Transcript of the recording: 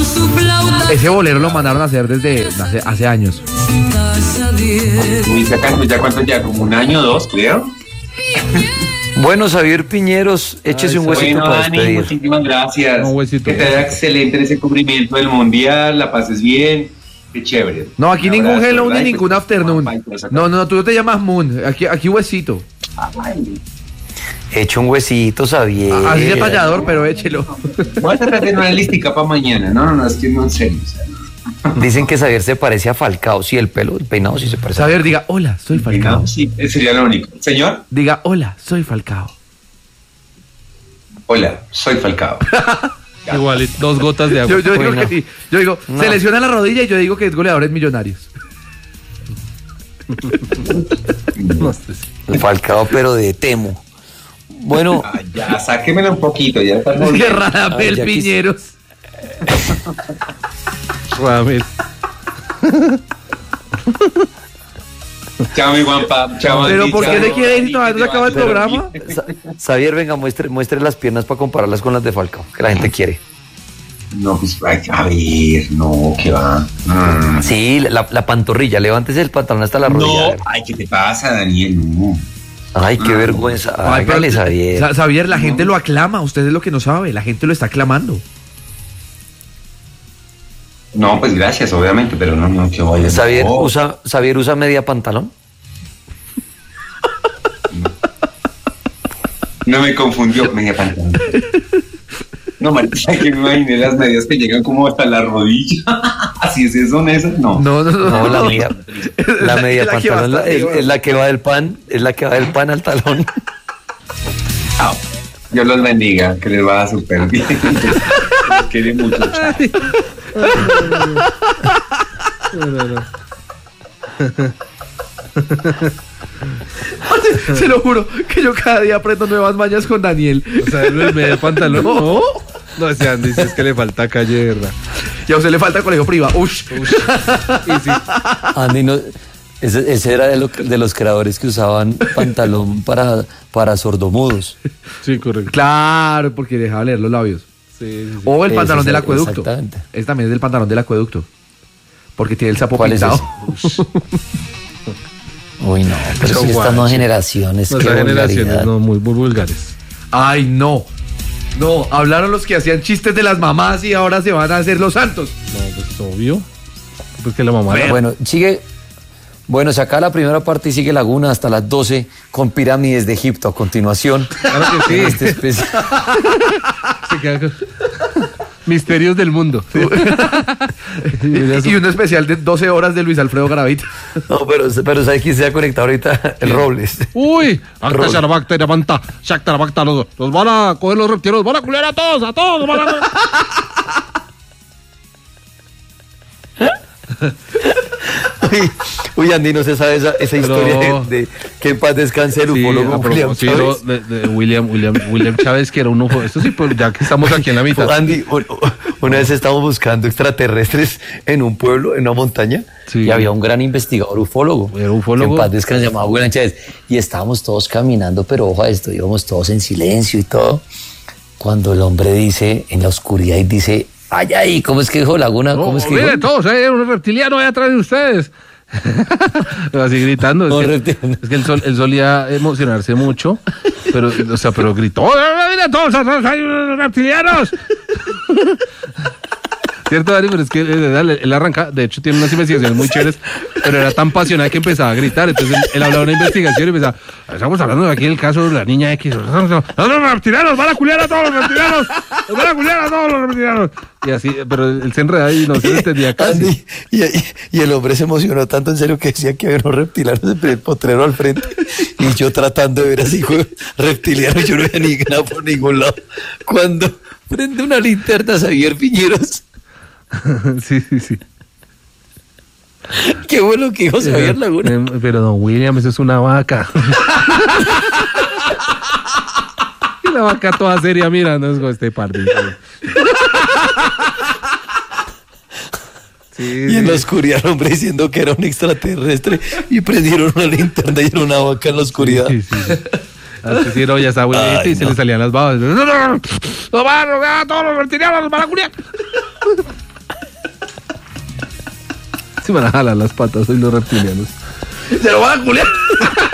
Ese bolero lo mandaron a hacer desde hace años. ¿Y sacando ya cuánto ya? ¿Como un año o dos, creo? Bueno, Xavier Piñeros, échese un huesito Bueno, para Dani, despedir. muchísimas gracias. Un huesito. Que te vaya excelente en ese cubrimiento del mundial, la pases bien. Qué chévere. No, aquí Un ningún abrazo, hello ¿verdad? ni ningún afternoon. No, tú no te llamas Moon. Aquí huesito. Ay, Echa un huesito, Xavier. Así de tallador, pero échelo. voy a tratar de una listica para mañana. No, es que no, en serio. O sea, Dicen que Xavier se parece a Falcao. Sí, el peinado sí se parece. Saber, diga, hola, soy Falcao. no, sí, sería lo único. Señor, Diga, hola, soy Falcao. hola, soy Falcao. Igual, 2 gotas de agua. Yo digo Bueno. que sí. Yo digo, No. se lesiona la rodilla y yo digo que es goleador en Millonarios. No, pues, Falcao, pero de Temo. Bueno, Ah, ya, sáquemelo un poquito, ya está muy Qué bien. Radamel ya quise- Piñeros. Radamel. Chao, mi guampa. Chao, Pero Andy, ¿por qué chao, se quiere ir Andy, y todavía no que se te acaba el vaya programa? bien. Xavier, venga, muestre las piernas para compararlas con las de Falcao, que la gente quiere. No, pues, ay, a ver, no, ¿qué va? Sí, la pantorrilla, levántese el pantalón hasta la rodilla. No, ay, ¿qué te pasa, Daniel? No. Ay, qué vergüenza. Ay, pero- Hágale, Xavier. Xavier, la gente lo aclama. Usted es lo que no sabe. La gente lo está aclamando. No, pues gracias, obviamente, pero no, que vaya. Xavier no. usa media pantalón. No me confundió, media pantalón. No, marica, que me imaginé las medias que llegan como hasta la rodilla. Así es, son esas, no. No. No, la media la que va pantalón hasta arriba. es la que va del pan, al talón. Chao. Dios los bendiga, que les va súper bien. Los quiere mucho. Chao. no. Se lo juro que yo cada día aprendo nuevas mañas con Daniel. O sea, el medio pantalón. No. No, ese Andy, si es que le falta calle, de verdad. Y a usted le falta colegio privado. Ush. Y sí. Andy, no, ese era de los creadores que usaban pantalón para sordomudos. Sí, correcto. Claro, porque dejaba leer los labios. Sí. O el Ese pantalón es del el- acueducto. exactamente. Ese también es del pantalón del acueducto. Porque tiene el sapo ¿Cuál es pintado. Uy, no, pero Son sí, estas nuevas guanches. generaciones, Nuestras qué generaciones, vulgaridad. no, muy vulgares. Ay, no. No, hablaron los que hacían chistes de las mamás y ahora se van a hacer los santos. No, pues obvio. Porque la mamá... Bueno, Bueno, se acaba la primera parte y sigue Laguna hasta las 12 con pirámides de Egipto a continuación. Claro que sí. En este especial. Se queda con- Misterios del mundo. Y un especial de 12 horas de Luis Alfredo Garavito. No, pero ¿sabes quién se ha conectado ahorita? El Robles. Uy, Rol. acta Sharabacta, Yamanta, Shakta, Rabacta, los van a coger los reptiles, van a culiar a todos, van a... Uy, Andy, no se sabe esa historia de que en paz descanse el ufólogo William sí, Chávez. de William Chávez, que era un ufo. Esto sí, pues ya que estamos aquí en la mitad. Andy, una vez estábamos buscando extraterrestres en un pueblo, en una montaña, Sí. y había un gran investigador ufólogo. Era ufólogo. Que en paz descanse, se llamaba William Chávez. Y estábamos todos caminando, pero ojo a esto, íbamos todos en silencio y todo. Cuando el hombre dice, en la oscuridad, y dice, ay, ay, ¿cómo es que dijo Laguna? ¿Cómo es que mire, dijo? todos, un reptiliano ahí atrás de ustedes. Así gritando. No, Es que, reptiliano. es que él solía emocionarse mucho, pero gritó, mire, todos, hay unos reptilianos. ¿Cierto, Dani? Pero es que él arranca, de hecho tiene unas investigaciones muy chéveres, pero era tan pasional que empezaba a gritar. Entonces él hablaba de una investigación y empezaba, estamos hablando de aquí del caso de la niña X. Los reptilianos, van a culiar a todos los reptilianos, los van a culiar a todos los reptilianos. Y así, pero él se enredaba y no se entendía casi. Andy, y el hombre se emocionó tanto en serio que decía que había unos reptilianos en el potrero al frente y yo tratando de ver así reptilianos, yo no veía ni nada por ningún lado. Cuando prende una linterna Xavier Piñeros, Sí. qué bueno que dijo Xavier Laguna. Pero don William, eso es una vaca. Y la vaca toda seria mirando con este pardito. Sí, Y en la oscuridad el hombre diciendo que era un extraterrestre y prendieron una linterna y era una vaca en la oscuridad. Sí. Antes sí, no, ya estaba abuelita Ay, y se no. le salían las babas. No van a todos los reptilianos, los van a culiar. Se van a jalar las patas hoy los reptilianos. Se lo van a culiar.